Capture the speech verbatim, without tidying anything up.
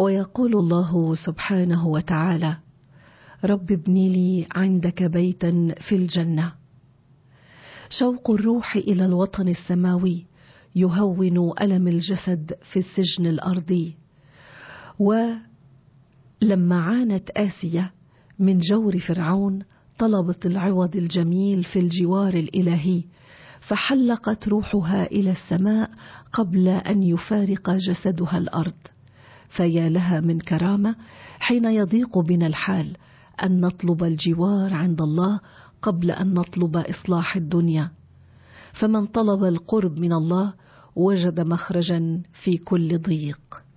ويقول الله سبحانه وتعالى: رب ابن لي عندك بيتا في الجنة. شوق الروح إلى الوطن السماوي يهون ألم الجسد في السجن الأرضي. ولما عانت آسيا من جور فرعون طلبت العوض الجميل في الجوار الإلهي، فحلقت روحها إلى السماء قبل أن يفارق جسدها الأرض. فيا لها من كرامة حين يضيق بنا الحال أن نطلب الجوار عند الله قبل أن نطلب إصلاح الدنيا. فمن طلب القرب من الله وجد مخرجا في كل ضيق.